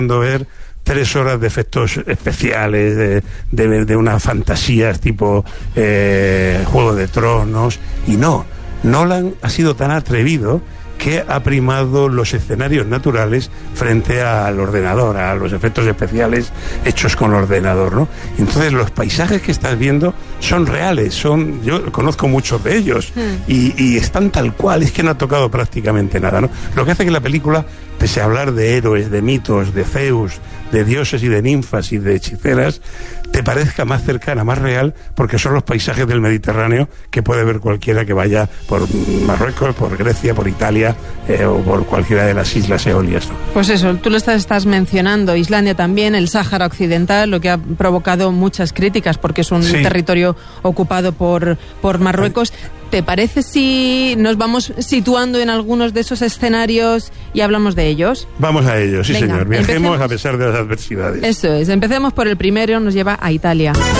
ver 3 horas de efectos especiales, de unas fantasías tipo Juego de Tronos, y no, Nolan ha sido tan atrevido que ha primado los escenarios naturales frente al ordenador, a los efectos especiales hechos con ordenador, ¿no? Entonces los paisajes que estás viendo son reales, yo conozco muchos de ellos, y están tal cual, es que no ha tocado prácticamente nada, ¿no? Lo que hace que la película, pese a hablar de héroes, de mitos, de Zeus, de dioses y de ninfas y de hechiceras, te parezca más cercana, más real, porque son los paisajes del Mediterráneo que puede ver cualquiera que vaya por Marruecos, por Grecia, por Italia, o por cualquiera de las islas eolias, ¿no? Pues eso, tú lo estás mencionando, Islandia también, el Sáhara Occidental, lo que ha provocado muchas críticas porque es un territorio ocupado por Marruecos. ¿Te parece si nos vamos situando en algunos de esos escenarios y hablamos de ellos? Vamos a ellos, sí. Venga, señor. Viajemos empecemos. A pesar de las adversidades. Eso es. Empecemos por el primero, nos lleva a Italia.